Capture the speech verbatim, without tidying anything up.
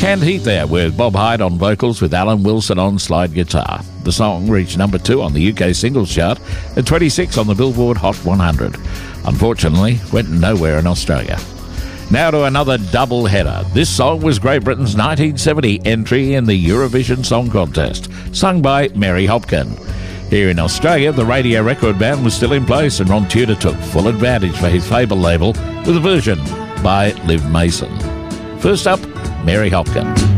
Canned Heat there, with Bob Hyde on vocals with Alan Wilson on slide guitar. The song reached number two on the U K singles chart and twenty-six on the Billboard Hot one hundred. Unfortunately, went nowhere in Australia. Now to another double header. This song was Great Britain's nineteen seventy entry in the Eurovision Song Contest, sung by Mary Hopkin. Here in Australia, the Radio Record ban was still in place, and Ron Tudor took full advantage for his Fable label with a version by Liv Mason. First up, Mary Hopkin.